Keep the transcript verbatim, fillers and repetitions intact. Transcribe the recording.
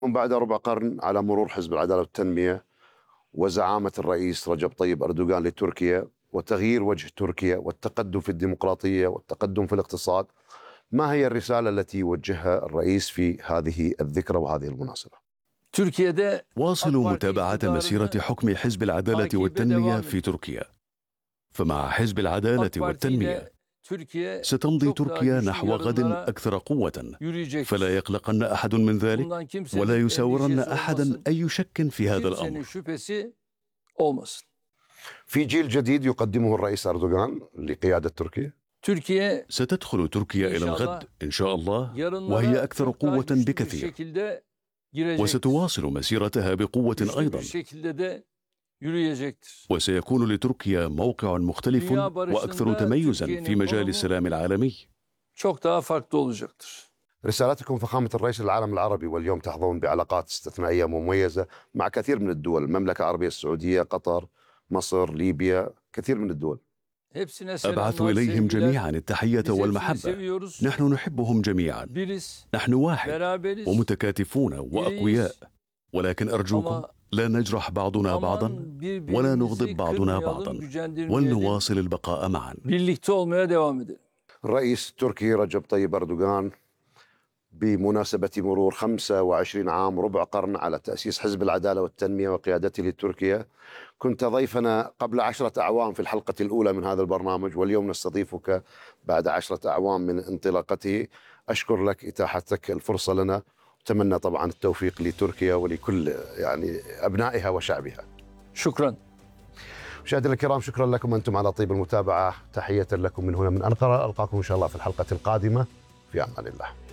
ومن بعد ربع قرن على مرور حزب العدالة والتنمية وزعامة الرئيس رجب طيب أردوغان لتركيا وتغيير وجه تركيا والتقدم في الديمقراطية والتقدم في الاقتصاد، ما هي الرسالة التي يوجهها الرئيس في هذه الذكرى وهذه المناسبة؟ واصلوا متابعة مسيرة حكم حزب العدالة والتنمية في تركيا، فمع حزب العدالة والتنمية ستمضي تركيا نحو غد أكثر قوة، فلا يقلقن أحد من ذلك ولا يساورن أحدا أي شك في هذا الأمر. في جيل جديد يقدمه الرئيس أردوغان لقيادة تركيا، ستدخل تركيا إلى الغد إن شاء الله وهي أكثر قوة بكثير، وستواصل مسيرتها بقوة أيضا، وسيكون لتركيا موقع مختلف وأكثر تميزا في مجال السلام العالمي. رسالتكم فخامة الرئيس للعالم العربي، واليوم تحظون بعلاقات استثنائية مميزة مع كثير من الدول، المملكة العربية السعودية، قطر، مصر، ليبيا، كثير من الدول. أبعث إليهم جميعا التحية والمحبة، نحن نحبهم جميعا، نحن واحد ومتكاتفون وأقوياء، ولكن أرجوكم لا نجرح بعضنا بعضا ولا نغضب بعضنا بعضا، ولنواصل البقاء معا. الرئيس التركي رجب طيب أردوغان بمناسبة مرور خمسة وعشرين عام ربع قرن على تأسيس حزب العدالة والتنمية وقيادته لتركيا، كنت ضيفنا قبل عشرة أعوام في الحلقة الأولى من هذا البرنامج، واليوم نستضيفك بعد عشرة أعوام من انطلاقته. أشكر لك إتاحتك الفرصة لنا، أتمنى طبعا التوفيق لتركيا ولكل يعني أبنائها وشعبها. شكرا. مشاهدينا الكرام، شكرا لكم أنتم على طيب المتابعة، تحية لكم من هنا من أنقرة، ألقاكم إن شاء الله في الحلقة القادمة، في أمان الله.